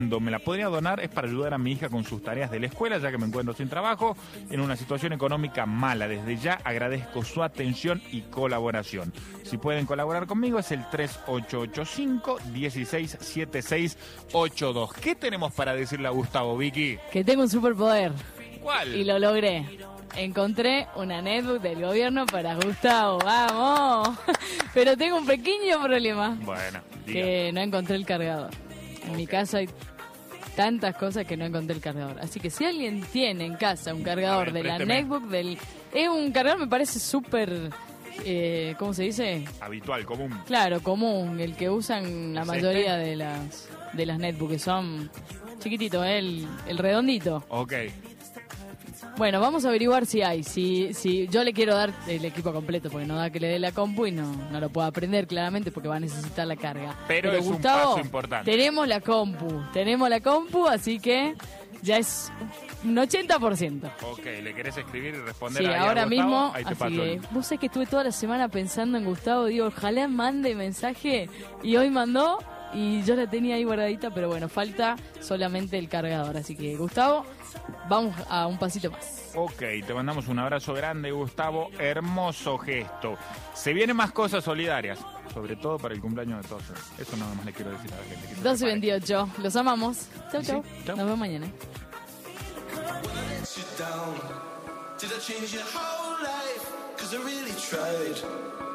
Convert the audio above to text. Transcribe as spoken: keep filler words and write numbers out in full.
Me la podría donar, es para ayudar a mi hija con sus tareas de la escuela, ya que me encuentro sin trabajo, en una situación económica mala. Desde ya agradezco su atención y colaboración. Si pueden colaborar conmigo es el tres ocho ocho cinco, uno seis siete seis ocho dos. ¿Qué tenemos para decirle a Gustavo, Vicky? Que tengo un superpoder. ¿Cuál? Y lo logré. Encontré una netbook del gobierno para Gustavo. ¡Vamos! Pero tengo un pequeño problema. Bueno, diga. Que no encontré el cargador. En Ok. mi casa hay tantas cosas que no encontré el cargador. Así que si alguien tiene en casa un cargador A ver, de la présteme. netbook del... Es un cargador, me parece súper... Eh, ¿Cómo se dice? Habitual, común. Claro, común. El que usan la ¿Es mayoría este? de las de las netbooks, que son chiquititos, ¿eh? el, el redondito. Ok. Bueno, vamos a averiguar si hay. Si, si yo le quiero dar el equipo completo, porque no da que le dé la compu y no, no lo pueda aprender claramente porque va a necesitar la carga. Pero es un paso importante. Tenemos la compu, tenemos la compu, así que ya es un ochenta por ciento. Ok, ¿le querés escribir y responder Sí, ahí a ahora Gustavo? mismo, Ahí te así paso que el- vos sabés que estuve toda la semana pensando en Gustavo, digo, ojalá mande mensaje y hoy mandó y yo la tenía ahí guardadita, pero bueno, falta solamente el cargador, así que Gustavo, vamos a un pasito más. Ok, te mandamos un abrazo grande, Gustavo. Hermoso gesto. Se vienen más cosas solidarias, sobre todo para el cumpleaños de todos. Eso nada más le quiero decir a la gente. que se doce y prepare. veintiocho, los amamos. Chau, Sí, chau. chau. Nos vemos mañana. Did I change your whole life? 'Cause I really tried.